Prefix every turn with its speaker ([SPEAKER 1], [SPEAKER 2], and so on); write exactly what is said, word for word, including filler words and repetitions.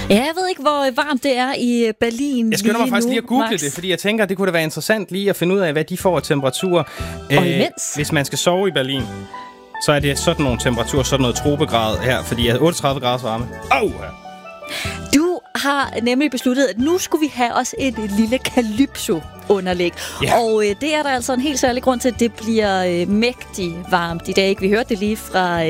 [SPEAKER 1] Ja, jeg ved ikke, hvor varmt det er i Berlin.
[SPEAKER 2] Jeg skynder mig faktisk
[SPEAKER 1] nu,
[SPEAKER 2] lige at google
[SPEAKER 1] Max.
[SPEAKER 2] det, fordi jeg tænker, det kunne da være interessant lige at finde ud af, hvad de får af temperaturer.
[SPEAKER 1] Og imens?
[SPEAKER 2] Hvis man skal sove i Berlin, så er det sådan nogle temperaturer, sådan noget tropegrad her, fordi jeg er otteogtredive grader varme. Au!
[SPEAKER 1] Du har nemlig besluttet, at nu skulle vi have os et lille calypso-underlæg.
[SPEAKER 2] Ja.
[SPEAKER 1] Og øh, det er der altså en helt særlig grund til, at det bliver øh, mægtig varmt i dag. Vi hørte det lige fra